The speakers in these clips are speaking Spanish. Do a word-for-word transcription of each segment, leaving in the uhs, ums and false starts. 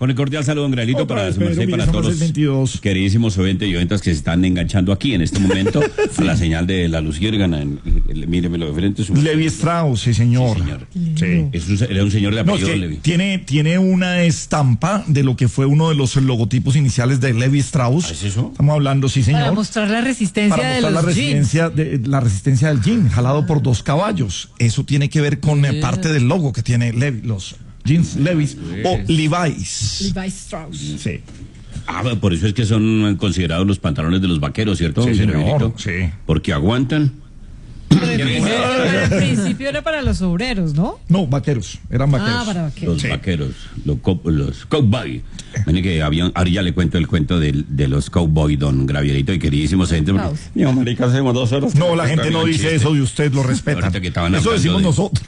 Con el cordial saludo, don Granito, Otra para vez, su merced, Pedro, para mire, todos somos el veintidós. los queridísimos oyentes y oyentas que se están enganchando aquí en este momento a la señal de la luciérgana. En- en- Míreme lo diferente. Su... Levi Strauss, sí, señor. Sí, señor. Sí. Es un- era un señor de No, es apellido que Levi. tiene, tiene una estampa de lo que fue uno de los logotipos iniciales de Levi Strauss. ¿Ah, es eso? Estamos hablando, sí, señor. Para mostrar la resistencia Para de mostrar los la jeans. resistencia, de, la resistencia del jean, jalado por dos caballos. Eso tiene que ver con eh, parte del logo que tiene Levi, los jeans Levi's o Levi's. Levi Strauss. Sí, Ah, por eso es que son considerados los pantalones de los vaqueros, ¿cierto? Sí, don señor, Cerebrito? sí. Porque aguantan. Pero en principio- pero en principio era para los obreros, ¿no? No, vaqueros, eran vaqueros. Ah, para vaqueros. Los Sí. vaqueros, los, co- los cowboy. Miren que había, ahora ya le cuento el cuento del- de, los cowboy, don Gravierito y queridísimos gente. Strauss. Mi marica, hacemos dos horas. No, la gente no dice eso de usted, lo respeta. Ahorita que estaban Eso hablando decimos de- nosotros.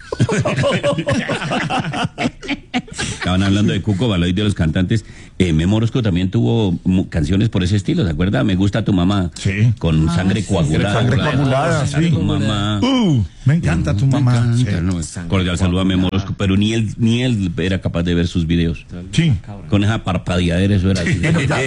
Estaban hablando de Cuco Baloy, de los cantantes. Eh, Memo Orozco también tuvo mu- canciones por ese estilo, ¿se acuerda? Me gusta tu mamá. Sí. Con sangre sí. coagulada. Sangre claro. coagulada, Me sí. encanta tu mamá. Uh, me encanta tu Me mamá. encanta, no, cordial saludo a Memo Orozco, pero ni él, ni él era capaz de ver sus videos. Sí. Con esa parpadeadera, eso era así.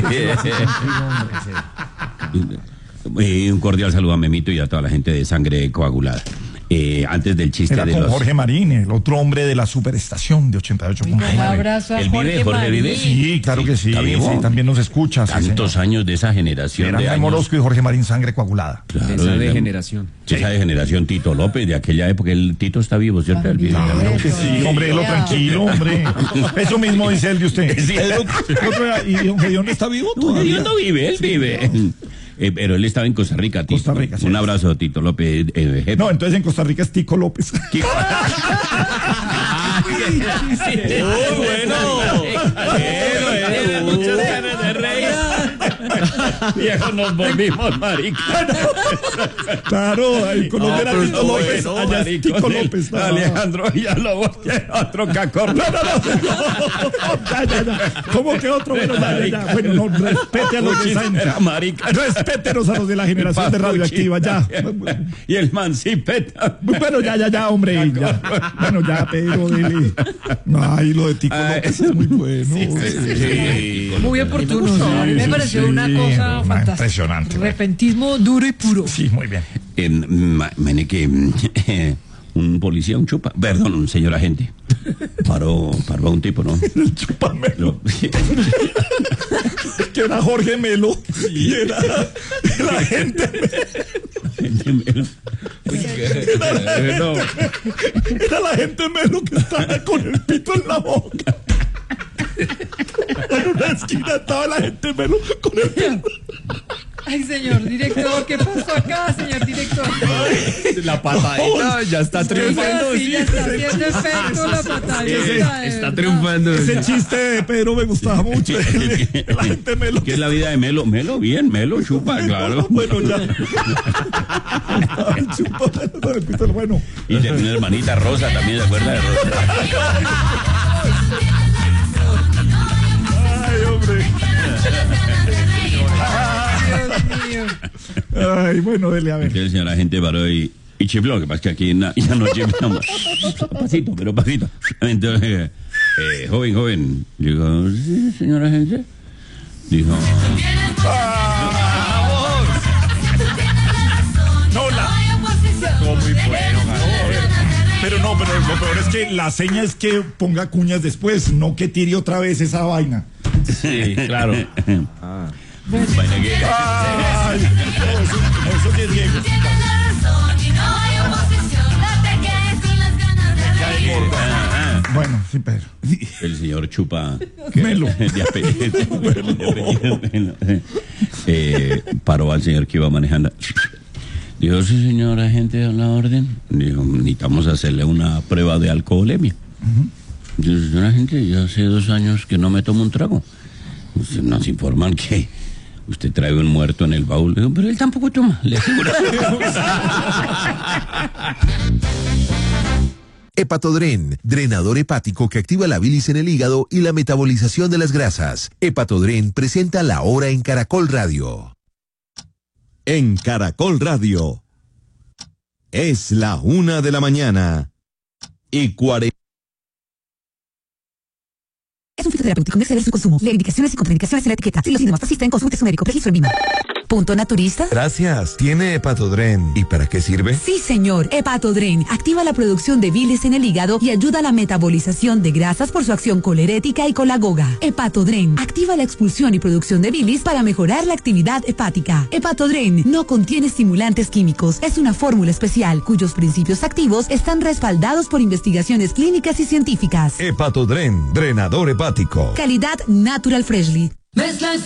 Eh, un cordial saludo a Memito y a toda la gente de Sangre Coagulada. Eh, antes del chiste Era de con los... Jorge Marín, el otro hombre de la superestación de ochenta y ocho punto Un nueve. abrazo a ¿Él vive, Jorge Jorge Marín. vive? Sí, claro que sí. ¿Está vivo? Sí, también nos escucha. sí, Tantos señor. años de esa generación Eran de Memo años. Orozco y Jorge Marín, sangre coagulada. Claro, Esa de- degeneración. Esa degeneración Tito López, de aquella época. El Tito está vivo, ¿cierto? Él vive. Claro Que sí, hombre, lo tranquilo, hombre. Eso mismo dice él de usted. Sí. El otro- el otro era, ¿y don Gediondo está vivo No, todavía? él no vive, él vive. Eh, pero él estaba en Costa Rica, Tito. Costa Rica, sí. Un abrazo, Tito López. eh, jefe. No, entonces en Costa Rica es Tico López. Muy bueno. Bueno, muchas ganas de reír. Viejo, nos volvimos marica. Claro, ahí Colombia era Tito López, allá es Tico López. no. Alejandro Villalobos, que otro cacor. No, no, no. Ya, ya, ya. ¿Cómo que otro? Bueno, ya, ya, ya. Bueno, no, respete a los de esa Era marica. Respétenos a los de la generación de radioactiva, ya. Y el mancipeta. Bueno, ya, ya, ya, hombre. Ya. Bueno, ya, Pedro, dele. Ay, lo de Tico Ah, López es muy bueno. Sí. Muy oportuno, sí. A mí me sí, pareció sí, una cosa una fantástica. impresionante. Repentismo duro y puro. Sí, muy bien. En, ma- mene que eh, un policía, un chupa, perdón, un señor agente, paró, paró a un tipo, ¿no? El chupamelo. Lo- Que era Jorge Melo. Y era la gente. No. Era la gente Melo que estaba con el pito en la boca. En una esquina estaba la gente Melo con el pito. Ay, señor director, ¿qué pasó acá, señor director? La patadita ya está triunfando. Sí, ya está haciendo efecto la patadita. de Está verdad. triunfando. Ese chiste de Pedro me gustaba mucho. La gente Melo. ¿Qué es la vida de Melo? Melo, bien, Melo, chupa, claro. Bueno, ya. El chupamelo con el pito en la- Bueno. Y tenía una hermanita Rosa también, ¿se acuerda de Rosa? Ay, hombre. Dios mío. Ay, bueno, dele a ver. Que el señor agente paró y, y chifló, que pasa es que aquí na- ya no chiflamos. Pasito, pero pasito. Entonces, eh, joven, joven, digo, sí, señor agente. Dijo, No, la. No, muy bueno, Pero no, pero lo peor es que la seña es que ponga cuñas después, no que tire otra vez esa vaina. sí, claro. Vaina que- Ay, no, eso, eso sí es Diego. Ah, ah. Bueno, sí, Pedro. El señor chupa Melo. de apellido, de apellido Melo. Eh, paró al señor que iba manejando. Dijo, sí, señor agente, a la orden. Dijo, necesitamos hacerle una prueba de alcoholemia. Dijo, señor agente, yo hace dos años que no me tomo un trago. Usted nos informan que usted trae un muerto en el baúl. Dijo, pero él tampoco toma, le aseguro. Hepatodren, drenador hepático que activa la bilis en el hígado y la metabolización de las grasas. Hepatodren presenta La Hora en Caracol Radio. En Caracol Radio. Es la una de la mañana. Y cuarenta. Es un fitoterapéutico, no exceder su consumo. Lee indicaciones y contraindicaciones en la etiqueta. Si los síntomas persisten, consulte su médico. Registro en Vima. ¿Punto naturista? Gracias. ¿Tiene Hepatodren? ¿Y para qué sirve? Sí, señor. Hepatodren activa la producción de bilis en el hígado y ayuda a la metabolización de grasas por su acción colerética y colagoga. Hepatodren activa la expulsión y producción de bilis para mejorar la actividad hepática. Hepatodren no contiene estimulantes químicos. Es una fórmula especial cuyos principios activos están respaldados por investigaciones clínicas y científicas. Hepatodren, drenador hepático. Calidad Natural Freshly. Mezcla